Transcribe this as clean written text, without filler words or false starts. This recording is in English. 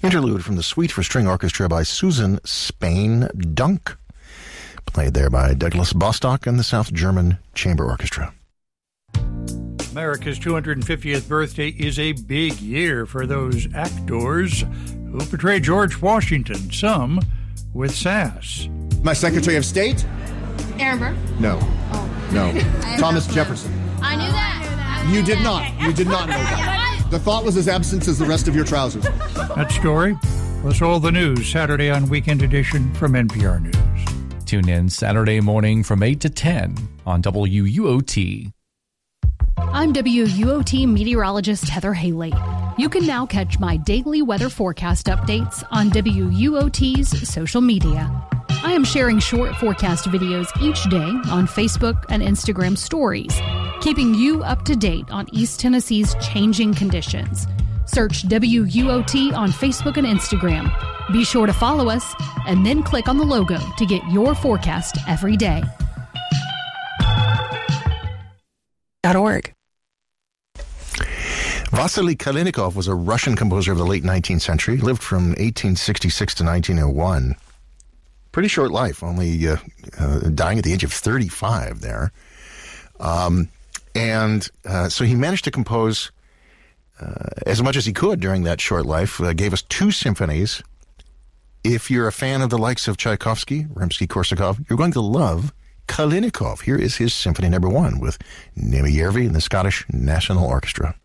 Interlude from the Suite for String Orchestra by Susan Spain Dunk. Played there by Douglas Bostock and the South German Chamber Orchestra. America's 250th birthday is a big year for those actors who portray George Washington, some with sass. My Secretary of State? Aaron Burr? No. Oh. No. Thomas Jefferson. I knew that. You did not. You did not know that. The thought was as absent as the rest of your trousers. That story plus all the news Saturday on Weekend Edition from NPR News. Tune in Saturday morning from 8 to 10 on WUOT. I'm WUOT meteorologist Heather Haley. You can now catch my daily weather forecast updates on WUOT's social media. I am sharing short forecast videos each day on Facebook and Instagram stories, keeping you up to date on East Tennessee's changing conditions. Search WUOT on Facebook and Instagram. Be sure to follow us and then click on the logo to get your forecast every day. .org. Vasily Kalinikov was a Russian composer of the late 19th century, lived from 1866 to 1901. Pretty short life, only dying at the age of 35 there. So he managed to compose as much as he could during that short life, gave us 2 symphonies. If you're a fan of the likes of Tchaikovsky, Rimsky-Korsakov, you're going to love Kalinikov. Here is his Symphony No. 1 with Nemi Järvi and the Scottish National Orchestra.